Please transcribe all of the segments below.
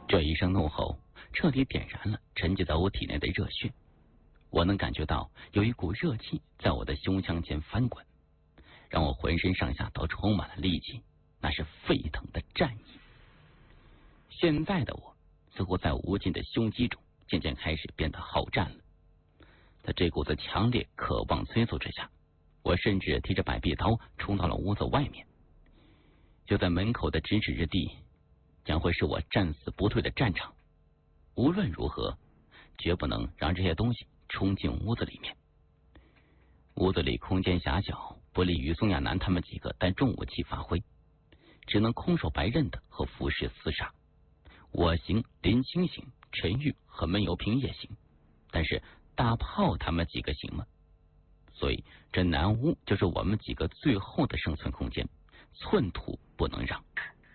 这一声怒吼彻底点燃了沉积在我体内的热血，我能感觉到有一股热气在我的胸腔间翻滚，让我浑身上下都充满了力气，那是沸腾的战意。现在的我似乎在无尽的胸肌中渐渐开始变得好战了。在这股子强烈渴望催促之下，我甚至提着百臂刀冲到了屋子外面。就在门口的咫尺之地，将会是我战死不退的战场。无论如何，绝不能让这些东西冲进屋子里面。屋子里空间狭小，不利于宋亚楠他们几个带重武器发挥，只能空手白刃的和服饰厮杀。我行，林清行，陈玉和闷油瓶也行，但是大炮他们几个行吗？所以这南屋就是我们几个最后的生存空间，寸土不能让。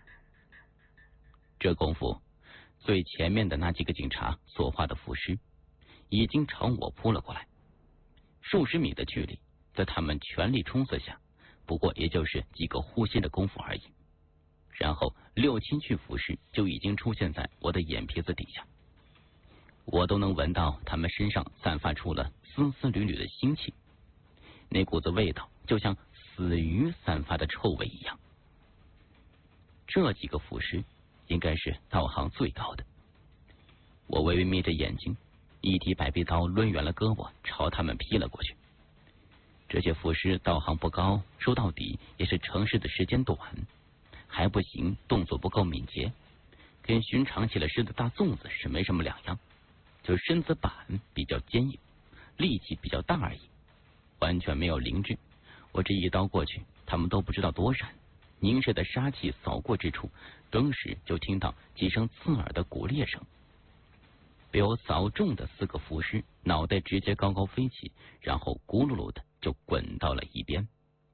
这功夫，最前面的那几个警察所化的腐尸已经朝我扑了过来，数十米的距离，在他们全力冲刺下，不过也就是几个呼吸的功夫而已。然后6、7具腐尸就已经出现在我的眼皮子底下，我都能闻到他们身上散发出了丝丝缕缕的腥气，那股子味道就像死鱼散发的臭味一样。这几个腐尸应该是道行最高的。我微微眯着眼睛，一提百臂刀抡圆了胳膊朝他们劈了过去。这些腐尸道行不高，说到底也是成事的时间短，还不行，动作不够敏捷，跟寻常起了尸的大粽子是没什么两样，就身子板比较坚硬，力气比较大而已，完全没有灵智。我这一刀过去，他们都不知道多闪，凝视的杀气扫过之处，顿时就听到几声刺耳的骨裂声。被我扫中的4个腐尸脑袋直接高高飞起，然后咕噜噜的就滚到了一边。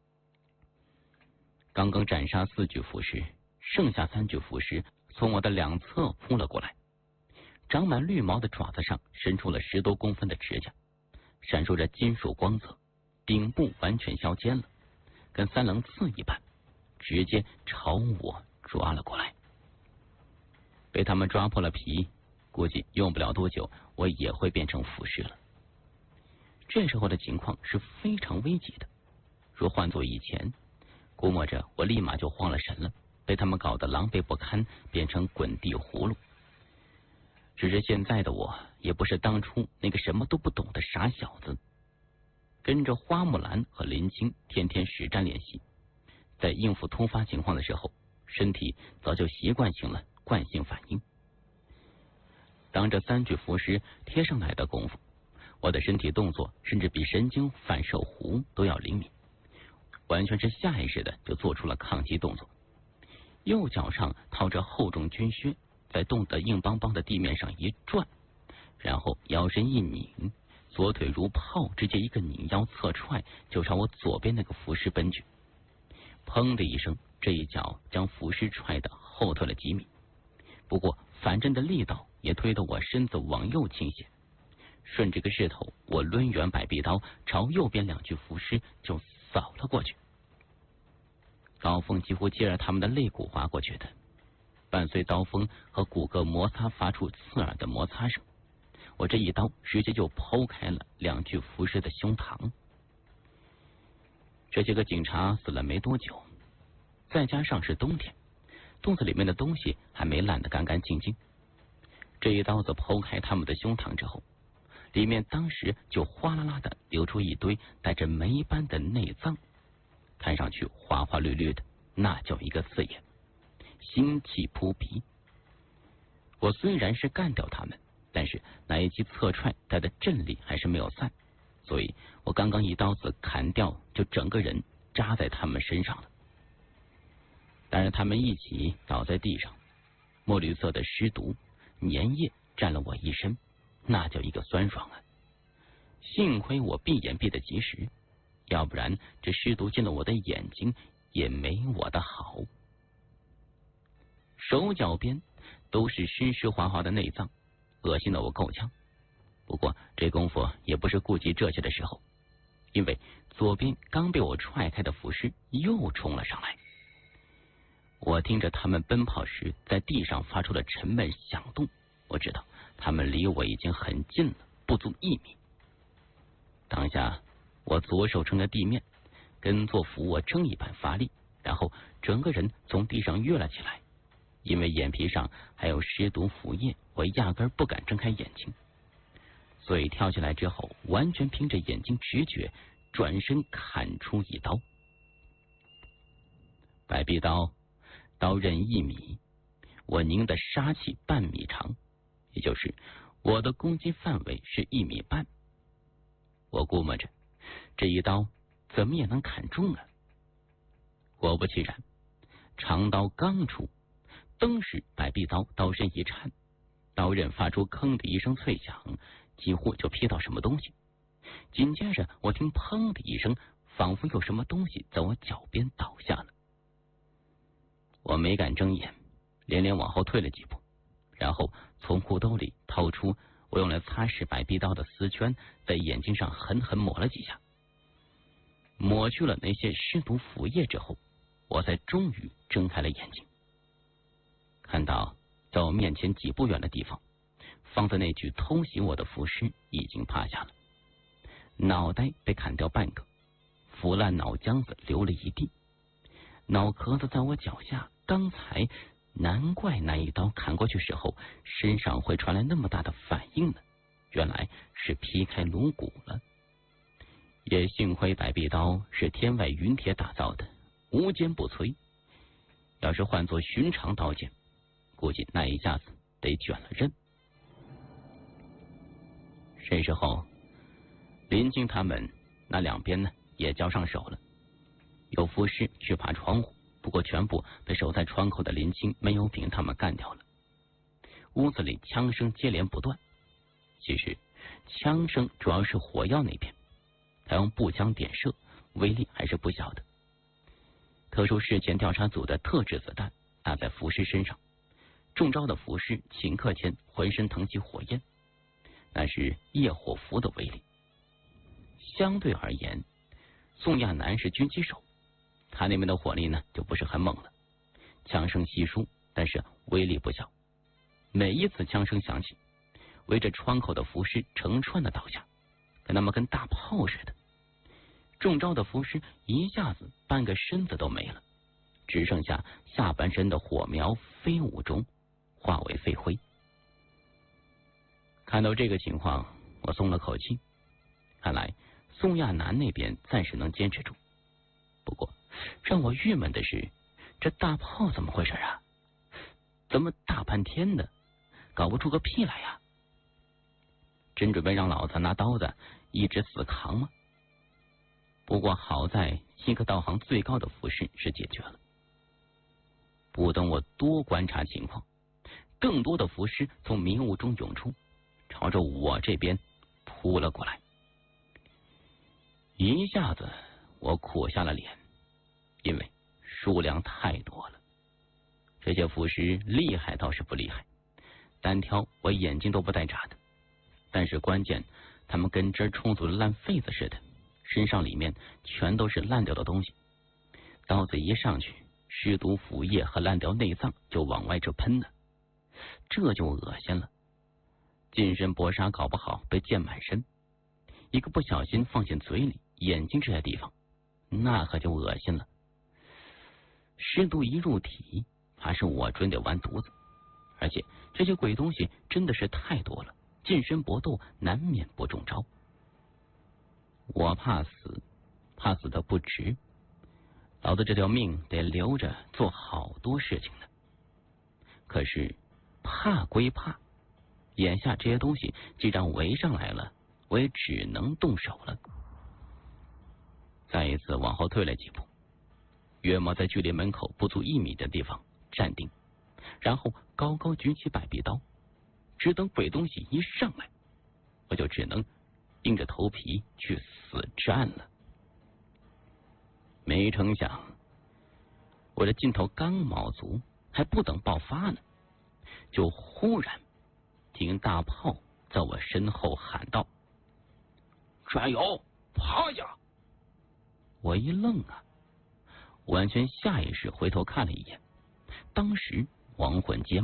刚刚斩杀4具腐尸，剩下3具腐尸从我的两侧扑了过来，长满绿毛的爪子上伸出了10多公分的指甲，闪烁着金属光泽，顶部完全削尖了，跟3棱刺一般，直接朝我抓了过来。被他们抓破了皮，估计用不了多久我也会变成腐尸了。这时候的情况是非常危急的，若换做以前，估摸着我立马就慌了神了，被他们搞得狼狈不堪，变成滚地葫芦。只是现在的我也不是当初那个什么都不懂的傻小子，跟着花木兰和林青天天实战练习，在应付突发情况的时候，身体早就习惯性了惯性反应。当这3具腐尸贴上来的功夫，我的身体动作甚至比神经反射弧都要灵敏，完全是下意识的就做出了抗击动作。右脚上套着厚重军靴，在冻得硬邦邦的地面上一转，然后腰身一拧，左腿如炮，直接一个拧腰侧踹，就朝我左边那个腐尸奔去。砰的一声，这一脚将腐尸踹得后退了几米，不过反震的力道也推得我身子往右倾斜。顺这个势头，我抡圆百臂刀朝右边2具腐尸就扫了过去。刀锋几乎接着他们的肋骨划过去的，伴随刀锋和骨骼摩擦发出刺耳的摩擦声，我这一刀直接就剖开了2具腐尸的胸膛。这些个警察死了没多久，再加上是冬天，肚子里面的东西还没烂得干干净净。这一刀子剖开他们的胸膛之后，里面当时就哗啦啦的流出一堆带着霉斑的内脏，看上去花花绿绿的，那叫一个刺眼，腥气扑鼻。我虽然是干掉他们，但是那一击侧踹带的震力还是没有散，所以我刚刚一刀子砍掉，就整个人扎在他们身上了。但是他们一起倒在地上，墨绿色的尸毒粘液沾了我一身，那叫一个酸爽啊！幸亏我闭眼闭得及时，要不然这尸毒进了我的眼睛也没我的好。手脚边都是湿湿滑滑的内脏，恶心的我够呛。不过这功夫也不是顾及这些的时候，因为左边刚被我踹开的腐尸又冲了上来。 我听着他们奔跑时在地上发出的沉闷响动，我知道他们离我已经很近了，不足1米。当下我左手撑着地面，跟做俯卧撑一般发力，然后整个人从地上跃了起来。因为眼皮上还有湿毒腐液，我压根不敢睁开眼睛，所以跳起来之后完全凭着眼睛直觉转身砍出一刀。白臂刀刀刃1米，我拧的杀气半米长，也就是我的攻击范围是1米半。我估摸着这一刀怎么也能砍中啊！果不其然，长刀刚出，登时白臂刀刀身一颤，刀刃发出吭的一声脆响，几乎就劈到什么东西。紧接着我听砰的一声，仿佛有什么东西在我脚边倒下了。我没敢睁眼，连连往后退了几步，然后从裤兜里掏出我用来擦拭白臂刀的丝圈，在眼睛上狠狠抹了几下。抹去了那些湿毒腐液之后，我才终于睁开了眼睛，看到在我面前几步远的地方，放在那具偷袭我的浮尸已经趴下了，脑袋被砍掉半个，腐烂脑浆子流了一地，脑壳子在我脚下。刚才难怪那一刀砍过去时候身上会传来那么大的反应呢，原来是劈开颅骨了。也幸亏白臂刀是天外云铁打造的，无坚不摧，要是换作寻常刀剑，估计那一下子得卷了刃。这时候林青他们那两边呢也交上手了，有浮尸去爬窗户，不过全部被守在窗口的林青没有柄他们干掉了。屋子里枪声接连不断，其实枪声主要是火药那边，他用步枪点射，威力还是不小的。特殊事件调查组的特制子弹打在浮尸身上，中招的浮尸顷刻间浑身腾起火焰，那是业火符的威力。相对而言，宋亚楠是狙击手，他那边的火力呢就不是很猛了，枪声稀疏，但是威力不小。每一次枪声响起，围着窗口的浮尸成串的倒下，跟他们跟大炮似的。中招的浮尸一下子半个身子都没了，只剩下下半身的火苗飞舞中化为飞灰。看到这个情况，我松了口气，看来宋亚楠那边暂时能坚持住。不过让我郁闷的是，这大炮怎么回事啊？怎么大半天的搞不出个屁来呀？真准备让老子拿刀子一直死扛吗？不过好在一个道行最高的浮尸是解决了。不等我多观察情况，更多的浮尸从迷雾中涌出，朝着我这边扑了过来。一下子我苦下了脸，因为数量太多了。这些浮尸厉害倒是不厉害，单挑我眼睛都不带眨的，但是关键他们跟汁充足的烂痱子似的，身上里面全都是烂掉的东西，刀子一上去，尸毒腐液和烂掉内脏就往外这喷了，这就恶心了。近身搏杀搞不好被溅满身，一个不小心放进嘴里，眼睛这些地方那可就恶心了。尸毒一入体，怕是我准得完犊子。而且这些鬼东西真的是太多了，近身搏斗难免不中招。我怕死，怕死的不值，老子这条命得留着做好多事情呢。可是怕归怕，眼下这些东西既然围上来了，我也只能动手了。再一次往后退了几步，约莫在距离门口不足1米的地方站定，然后高高举起白臂刀，只等鬼东西一上来，我就只能硬着头皮去死战了。没成想，我的劲头刚卯足，还不等爆发呢，就忽然听大炮在我身后喊道：“加油，趴下！”我一愣啊，完全下意识回头看了一眼， 当时亡魂皆